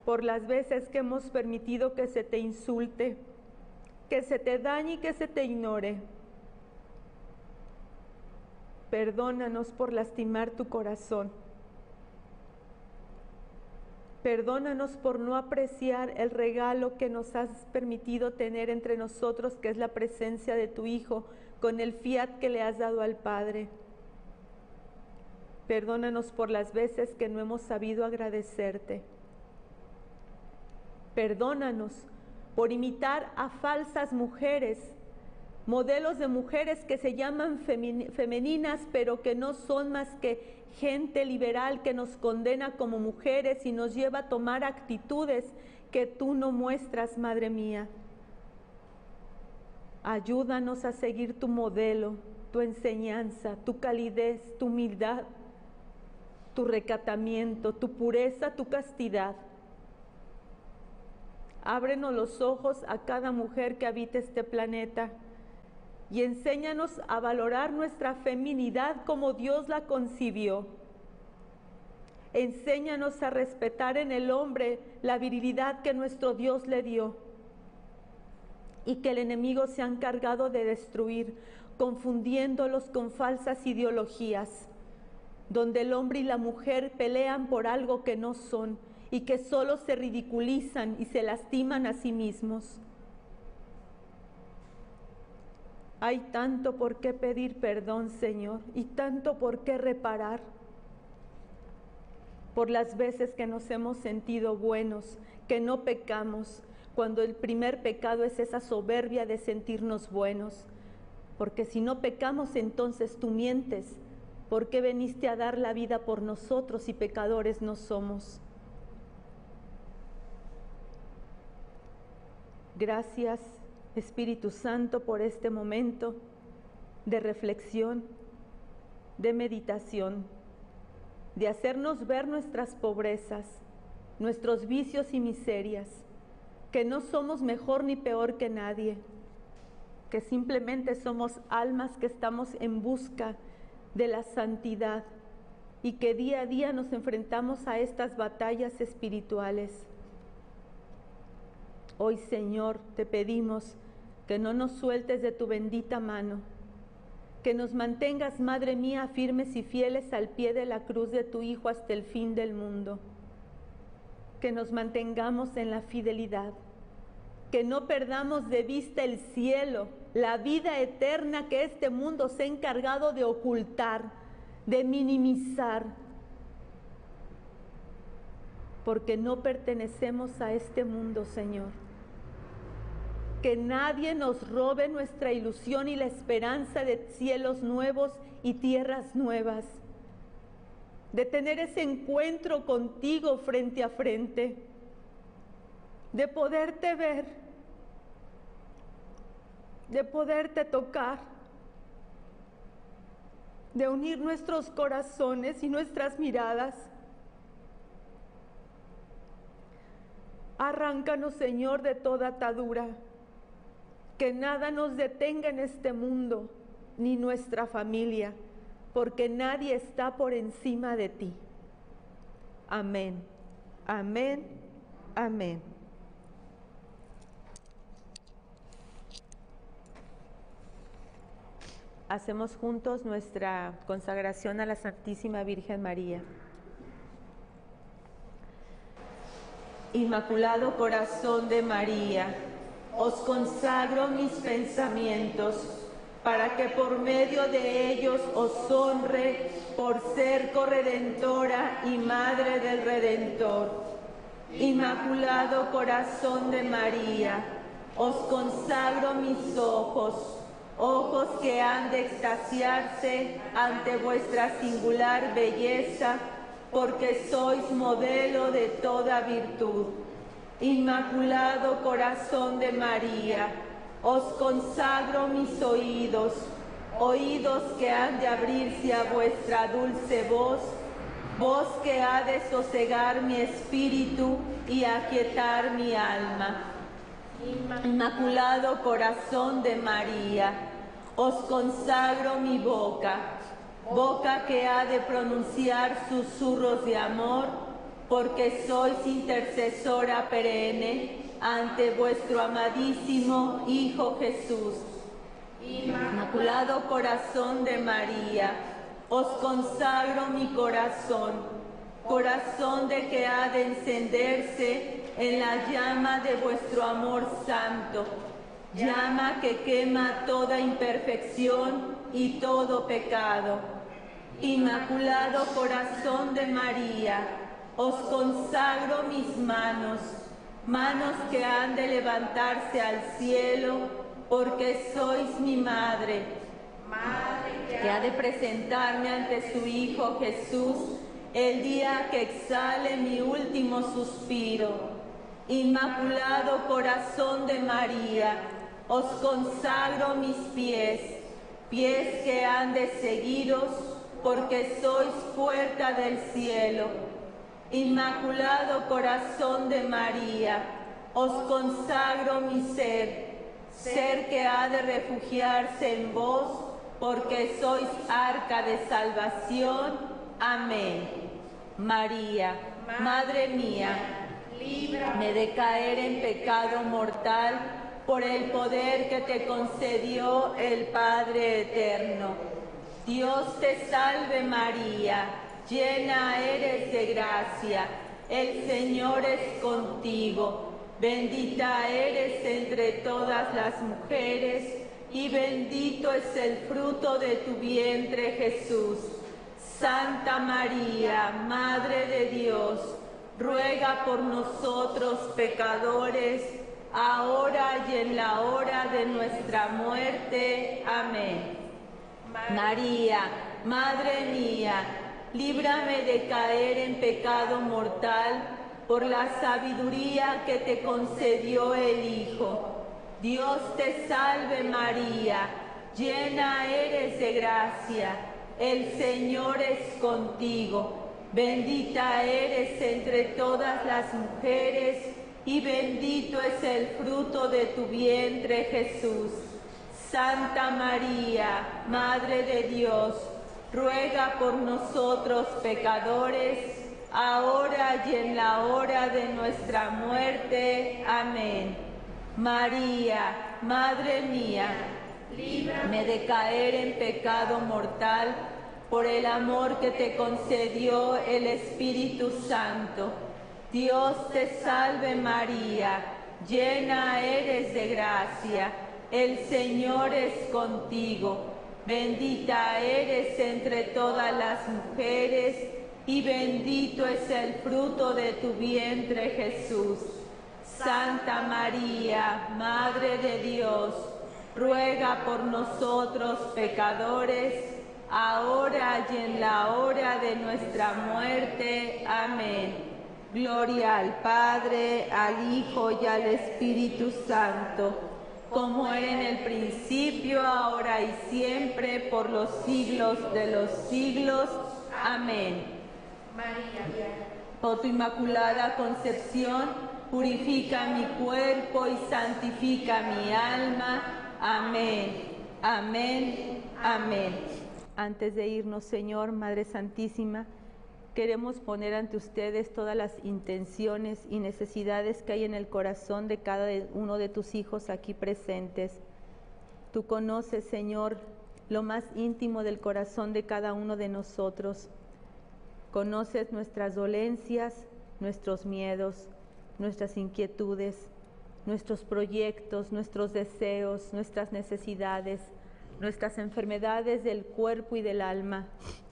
por las veces que hemos permitido que se te insulte, que se te dañe y que se te ignore. Perdónanos por lastimar tu corazón. Perdónanos por no apreciar el regalo que nos has permitido tener entre nosotros, que es la presencia de tu Hijo, con el fiat que le has dado al Padre. Perdónanos por las veces que no hemos sabido agradecerte. Perdónanos por imitar a falsas mujeres, modelos de mujeres que se llaman femeninas, pero que no son más que gente liberal que nos condena como mujeres y nos lleva a tomar actitudes que tú no muestras, Madre mía. Ayúdanos a seguir tu modelo, tu enseñanza, tu calidez, tu humildad, tu recatamiento, tu pureza, tu castidad. Ábrenos los ojos a cada mujer que habita este planeta y enséñanos a valorar nuestra feminidad como Dios la concibió. Enséñanos a respetar en el hombre la virilidad que nuestro Dios le dio y que el enemigo se ha encargado de destruir, confundiéndolos con falsas ideologías, donde el hombre y la mujer pelean por algo que no son y que solo se ridiculizan y se lastiman a sí mismos. Hay tanto por qué pedir perdón, Señor, y tanto por qué reparar por las veces que nos hemos sentido buenos, que no pecamos, cuando el primer pecado es esa soberbia de sentirnos buenos. Porque si no pecamos, entonces tú mientes. ¿Por qué viniste a dar la vida por nosotros si pecadores no somos? Gracias, Espíritu Santo, por este momento de reflexión, de meditación, de hacernos ver nuestras pobrezas, nuestros vicios y miserias, que no somos mejor ni peor que nadie, que simplemente somos almas que estamos en busca de la santidad y que día a día nos enfrentamos a estas batallas espirituales. Hoy, Señor, te pedimos que no nos sueltes de tu bendita mano, que nos mantengas, Madre mía, firmes y fieles al pie de la cruz de tu Hijo hasta el fin del mundo, que nos mantengamos en la fidelidad, que no perdamos de vista el cielo, la vida eterna que este mundo se ha encargado de ocultar, de minimizar, porque no pertenecemos a este mundo, Señor. Que nadie nos robe nuestra ilusión y la esperanza de cielos nuevos y tierras nuevas, de tener ese encuentro contigo frente a frente, de poderte ver, de poderte tocar, de unir nuestros corazones y nuestras miradas. Arráncanos, Señor, de toda atadura, que nada nos detenga en este mundo, ni nuestra familia, porque nadie está por encima de ti. Amén, amén, amén. Hacemos juntos nuestra consagración a la Santísima Virgen María. Inmaculado Corazón de María, os consagro mis pensamientos, para que por medio de ellos os honre por ser corredentora y Madre del Redentor. Inmaculado Corazón de María, os consagro mis ojos, ojos que han de extasiarse ante vuestra singular belleza, porque sois modelo de toda virtud. Inmaculado Corazón de María, os consagro mis oídos, oídos que han de abrirse a vuestra dulce voz, voz que ha de sosegar mi espíritu y aquietar mi alma. Inmaculado Corazón de María, os consagro mi boca, boca que ha de pronunciar susurros de amor, porque sois intercesora perenne ante vuestro amadísimo Hijo Jesús. Inmaculado Corazón de María, os consagro mi corazón, corazón de que ha de encenderse en la llama de vuestro amor santo, llama que quema toda imperfección y todo pecado. Inmaculado Corazón de María, os consagro mis manos, manos que han de levantarse al cielo, porque sois mi madre, que ha de presentarme ante su Hijo Jesús el día que exhale mi último suspiro. Inmaculado Corazón de María, os consagro mis pies, pies que han de seguiros, porque sois puerta del cielo. Inmaculado Corazón de María, os consagro mi ser, ser que ha de refugiarse en vos, porque sois arca de salvación. Amén. María, Madre mía, líbrame de caer en pecado mortal por el poder que te concedió el Padre Eterno. Dios te salve María, llena eres de gracia, el Señor es contigo. Bendita eres entre todas las mujeres, y bendito es el fruto de tu vientre, Jesús. Santa María, Madre de Dios, ruega por nosotros pecadores, ahora y en la hora de nuestra muerte. Amén. María, Madre mía, líbrame de caer en pecado mortal, por la sabiduría que te concedió el Hijo. Dios te salve María, llena eres de gracia, el Señor es contigo. Bendita eres entre todas las mujeres, y bendito es el fruto de tu vientre, Jesús. Santa María, Madre de Dios, ruega por nosotros pecadores, ahora y en la hora de nuestra muerte. Amén. María, Madre mía, líbrame de caer en pecado mortal por el amor que te concedió el Espíritu Santo. Dios te salve María, llena eres de gracia, el Señor es contigo. Bendita eres entre todas las mujeres, y bendito es el fruto de tu vientre, Jesús. Santa María, Madre de Dios, ruega por nosotros pecadores, ahora y en la hora de nuestra muerte. Amén. Gloria al Padre, al Hijo y al Espíritu Santo, como era en el principio, ahora y siempre, por los siglos de los siglos. Amén. María, por tu inmaculada concepción, purifica mi cuerpo y santifica mi alma. Amén, amén, amén. Antes de irnos, Señor, Madre Santísima, queremos poner ante ustedes todas las intenciones y necesidades que hay en el corazón de cada uno de tus hijos aquí presentes. Tú conoces, Señor, lo más íntimo del corazón de cada uno de nosotros. Conoces nuestras dolencias, nuestros miedos, nuestras inquietudes, nuestros proyectos, nuestros deseos, nuestras necesidades, nuestras enfermedades del cuerpo y del alma.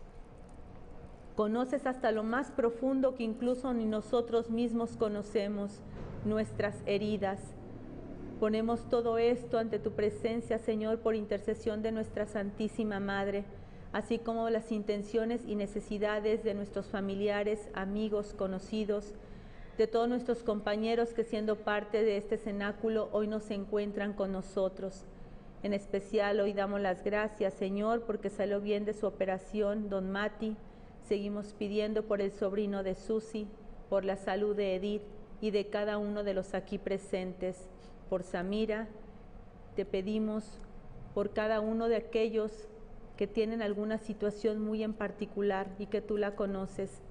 Conoces hasta lo más profundo que incluso ni nosotros mismos conocemos, nuestras heridas. Ponemos todo esto ante tu presencia, Señor, por intercesión de nuestra Santísima Madre, así como las intenciones y necesidades de nuestros familiares, amigos, conocidos, de todos nuestros compañeros que siendo parte de este cenáculo hoy no se encuentran con nosotros. En especial hoy damos las gracias, Señor, porque salió bien de su operación don Mati. Seguimos pidiendo por el sobrino de Susi, por la salud de Edith y de cada uno de los aquí presentes. Por Samira, te pedimos por cada uno de aquellos que tienen alguna situación muy en particular y que tú la conoces.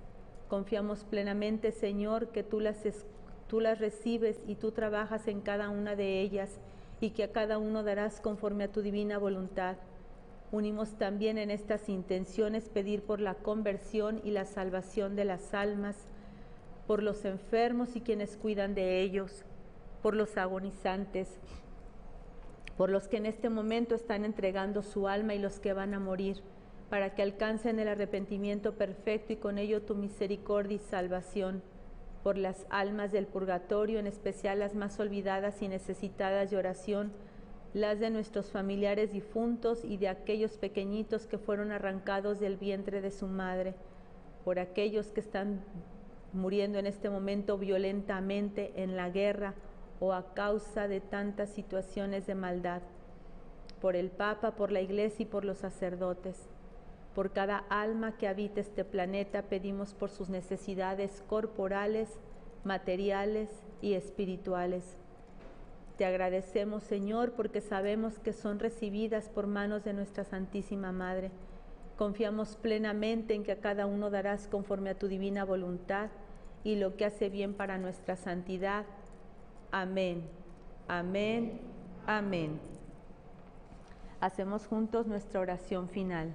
Confiamos plenamente, Señor, que tú las recibes y tú trabajas en cada una de ellas y que a cada uno darás conforme a tu divina voluntad. Unimos también en estas intenciones pedir por la conversión y la salvación de las almas, por los enfermos y quienes cuidan de ellos, por los agonizantes, por los que en este momento están entregando su alma y los que van a morir, para que alcancen el arrepentimiento perfecto y con ello tu misericordia y salvación, por las almas del purgatorio, en especial las más olvidadas y necesitadas de oración, las de nuestros familiares difuntos y de aquellos pequeñitos que fueron arrancados del vientre de su madre, por aquellos que están muriendo en este momento violentamente en la guerra o a causa de tantas situaciones de maldad, por el Papa, por la Iglesia y por los sacerdotes. Por cada alma que habita este planeta pedimos por sus necesidades corporales, materiales y espirituales. Te agradecemos, Señor, porque sabemos que son recibidas por manos de nuestra Santísima Madre. Confiamos plenamente en que a cada uno darás conforme a tu divina voluntad y lo que hace bien para nuestra santidad. Amén, amén, amén. Hacemos juntos nuestra oración final.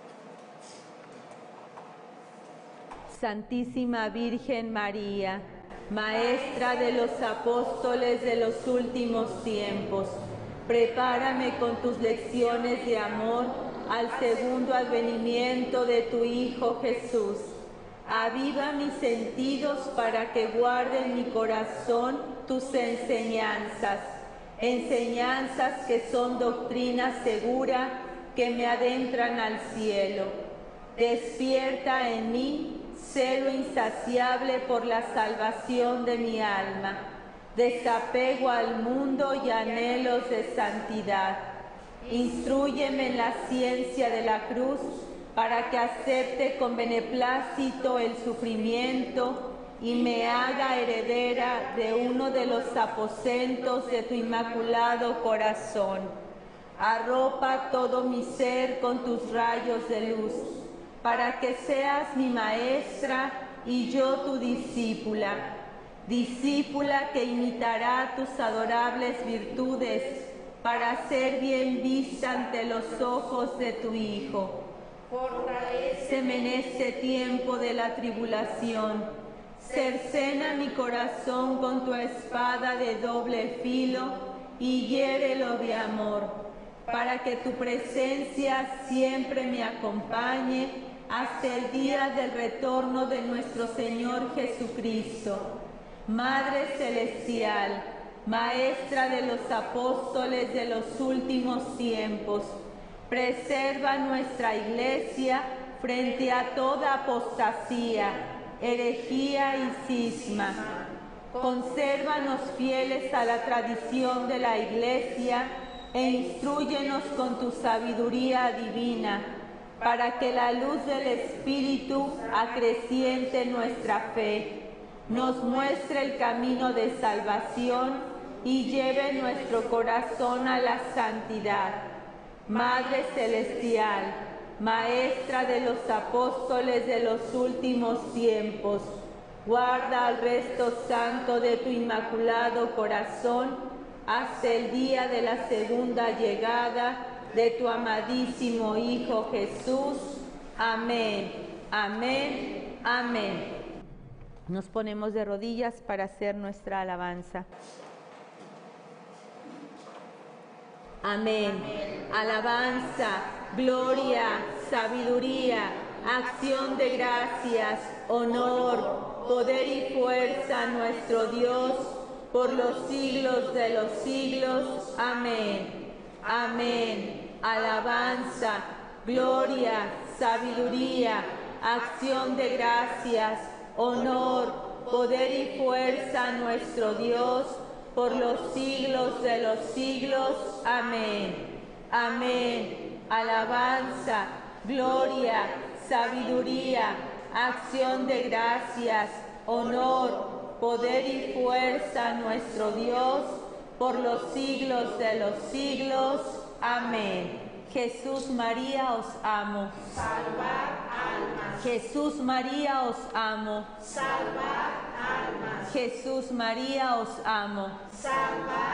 Santísima Virgen María, Maestra de los apóstoles de los últimos tiempos, prepárame con tus lecciones de amor al segundo advenimiento de tu Hijo Jesús. Aviva mis sentidos para que guarde en mi corazón tus enseñanzas, enseñanzas que son doctrina segura que me adentran al cielo. Despierta en mí celo insaciable por la salvación de mi alma, desapego al mundo y anhelos de santidad. Instrúyeme en la ciencia de la cruz para que acepte con beneplácito el sufrimiento y me haga heredera de uno de los aposentos de tu inmaculado corazón. Arropa todo mi ser con tus rayos de luz, para que seas mi maestra y yo tu discípula, discípula que imitará tus adorables virtudes para ser bien vista ante los ojos de tu Hijo. Fortaléceme en este tiempo de la tribulación, cercena mi corazón con tu espada de doble filo y hiérelo de amor, para que tu presencia siempre me acompañe hasta el día del retorno de nuestro Señor Jesucristo. Madre Celestial, Maestra de los apóstoles de los últimos tiempos, preserva nuestra Iglesia frente a toda apostasía, herejía y cisma. Consérvanos fieles a la tradición de la Iglesia e instrúyenos con tu sabiduría divina, para que la luz del Espíritu acreciente nuestra fe, nos muestre el camino de salvación y lleve nuestro corazón a la santidad. Madre Celestial, Maestra de los apóstoles de los últimos tiempos, guarda al resto santo de tu inmaculado corazón hasta el día de la segunda llegada de tu amadísimo Hijo Jesús. Amén, amén, amén. Nos ponemos de rodillas para hacer nuestra alabanza. Amén. Alabanza, gloria, sabiduría, acción de gracias, honor, poder y fuerza a nuestro Dios por los siglos de los siglos. Amén. Amén. Alabanza, gloria, sabiduría, acción de gracias, honor, poder y fuerza a nuestro Dios por los siglos de los siglos. Amén. Amén. Alabanza, gloria, sabiduría, acción de gracias, honor, poder y fuerza a nuestro Dios por los siglos de los siglos. Amén. Jesús, María, os amo. Salvad almas. Jesús María, os amo. Salvad almas. Jesús María, os amo. Salvad